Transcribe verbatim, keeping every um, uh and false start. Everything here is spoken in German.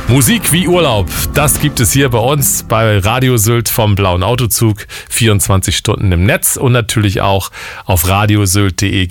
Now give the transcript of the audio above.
Musik wie Urlaub, das gibt es hier bei uns bei Radio Sylt vom Blauen Autozug, vierundzwanzig Stunden im Netz und natürlich auch auf radiosylt punkt de